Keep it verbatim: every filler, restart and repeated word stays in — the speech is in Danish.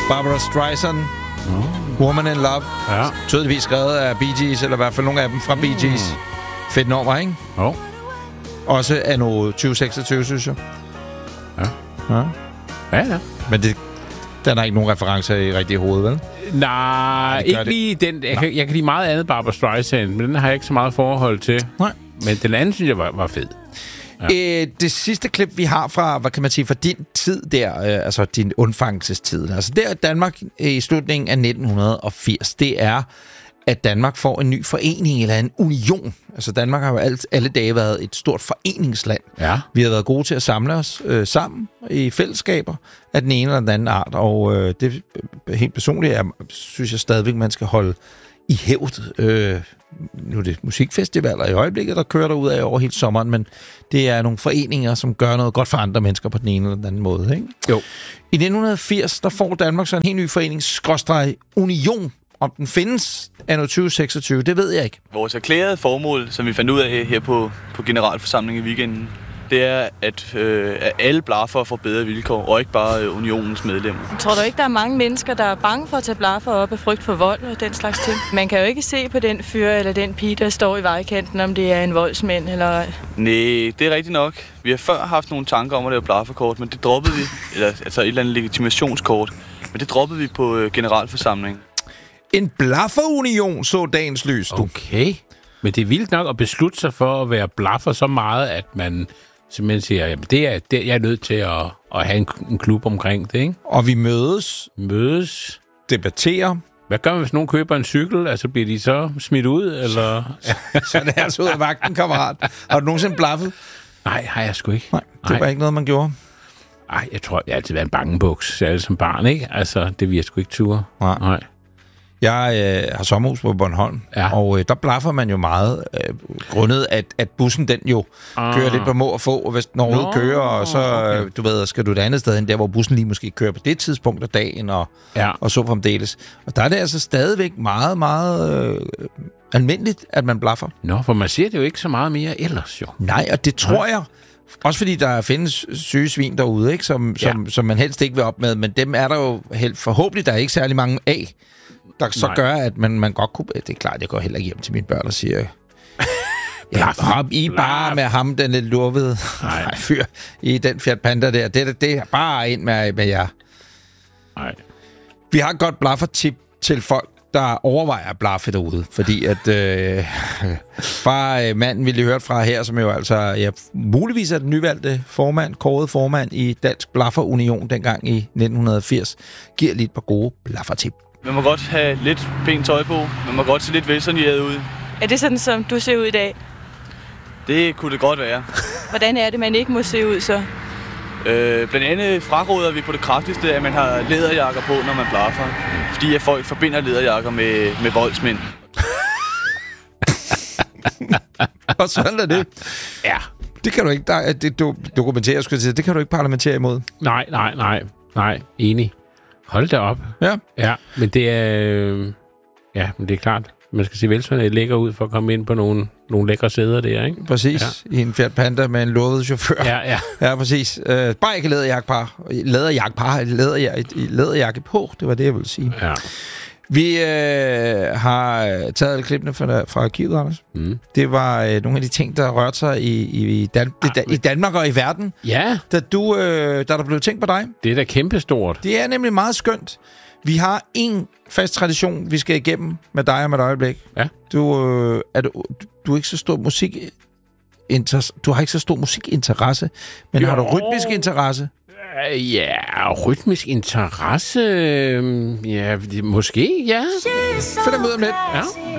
Barbara Streisand. Mm. Woman in Love. Ja. Tydeligvis skrevet af Bee Gees, eller i hvert fald nogle af dem fra Bee Gees. Mm. Fedt nummer, ikke? Jo. Oh. Også anno tyve seksogtyve, synes jeg. Ja. Ja, ja. ja. Men det, den har ikke nogen referencer i rigtige hoved, vel? Nej, ikke det. lige den. Jeg kan, jeg kan lide meget andet Barbara Streisand, men den har jeg ikke så meget forhold til. Nej. Men den anden, synes jeg, var, var fed. Ja. Øh, det sidste klip, vi har fra, hvad kan man sige, fra din tid der, øh, altså din undfangelsestid, altså der i Danmark i slutningen af nitten firs, det er, at Danmark får en ny forening eller en union. Altså Danmark har jo alt, alle dage været et stort foreningsland. Ja. Vi har været gode til at samle os øh, sammen i fællesskaber af den ene eller den anden art, og øh, det helt personligt er, synes jeg stadigvæk, man skal holde i hævd. Øh, nu er det musikfestivaler i øjeblikket, der kører derud af over hele sommeren, men det er nogle foreninger, som gør noget godt for andre mennesker på den ene eller den anden måde, ikke? Jo. I nitten firs, der får Danmark så en helt ny forening, skråstreg union. Om den findes anno tyve seksogtyve, det ved jeg ikke. Vores erklærede formål, som vi fandt ud af her på, på generalforsamlingen i weekenden, det er, at, øh, at alle blaffer får bedre vilkår, og ikke bare øh, unionens medlemmer. Tror du ikke, der er mange mennesker, der er bange for at tage blaffer op af frygt for vold og den slags ting? Man kan jo ikke se på den fyr eller den pige, der står i vejkanten, om det er en voldsmænd eller... Nej, det er rigtigt nok. Vi har før haft nogle tanker om at lave blafferkort, men det droppede vi. Eller altså et eller andet legitimationskort. Men det droppede vi på øh, generalforsamlingen. En blafferunion så dagens lys, du. Okay. Men det er vildt nok at beslutte sig for at være blaffer så meget, at man simpelthen siger, jamen det er, det, jeg er nødt til at, at have en, en klub omkring det, ikke? Og vi mødes. Mødes. Debatterer. Hvad gør man, hvis nogen køber en cykel? Altså, bliver de så smidt ud, eller? Så er det altså ud af vagten, kammerat. Har du nogensinde blaffet? Nej, har jeg sgu ikke. Nej, det Nej. var ikke noget, man gjorde. Nej, jeg tror, jeg har altid været en bangebuks, særligt som barn, ikke? Altså, det vil jeg sgu ikke ture. Nej. Nej. Jeg øh, har sommerhus på Bornholm, ja. og øh, der blaffer man jo meget, øh, grundet at, at bussen den jo ah. kører lidt på må og få, og hvis den overhovedet no, kører, og så okay. du ved, skal du et andet sted hen, der hvor bussen lige måske kører på det tidspunkt af dagen, og, ja. og så fremdeles. Og der er det altså stadigvæk meget, meget øh, almindeligt, at man blaffer. Nå, for man ser det jo ikke så meget mere ellers, jo. Nej, og det tror jeg, også fordi der findes syge svin derude, ikke, som, ja. som, som man helst ikke vil op med, men dem er der jo helt, forhåbentlig der er ikke særlig mange af, der så Nej. gør, at man, man godt kunne... Det er klart, jeg går heller hjem til mine børn og siger... Ja, hop I bare med ham, den lidt lurvede Nej. fyr i den Fiat Panda der. Det, det er bare ind med, med jer. Nej. Vi har et godt blaffer-tip til folk, der overvejer at blaffe derude. Fordi at... Øh, fra øh, manden, vi lige hørt fra her, som jo altså... Ja, muligvis er den nyvalgte formand, kåret formand i Dansk Blaffer Union dengang i nitten firs, giver lidt på gode blaffer-tip. Man må godt have lidt pænt tøj på. Man må godt se lidt velsoigneret ud. Er det sådan, som du ser ud i dag? Det kunne det godt være. Hvordan er det, man ikke må se ud så? Øh, blandt andet fraråder vi på det kraftigste, at man har læderjakker på, når man blaffer. Fordi at folk forbinder læderjakker med, med voldsmænd. Og sådan er det. Ja. Det kan du ikke der, det, du, dokumentere, skulle jeg sige. Det kan du ikke parlamentere imod. Nej, nej, nej. Nej, enig. Hold da op. Ja. Ja, men det er... Øh, ja, men det er klart. Man skal se velsoigneret lækker ud for at komme ind på nogle, nogle lækre sæder der, ikke? Præcis. Ja. I en Fiat Panda med en lovet chauffør. Ja, ja. Ja, præcis. Uh, bare ikke læderjakke par. Læderjakke par. Læderjakke, læderjakke på. Det var det, jeg ville sige. Ja. Vi øh, har taget alle klippene fra, fra arkivet, Anders. Mm. Det var øh, nogle af de ting, der rørte sig i, i, Dan- ah, i Danmark og i verden. Ja. Da, du, øh, da der blev tænkt på dig. Det er da kæmpestort. Det er nemlig meget skønt. Vi har en fast tradition, vi skal igennem med dig om et øjeblik. Ja. Du, øh, er du, du er ikke så stor musik... Inter- du har ikke så stor musikinteresse, men jo. Har du rytmisk interesse? Ja, rytmisk interesse... Ja, måske, ja. Find dem ud om lidt. Ja.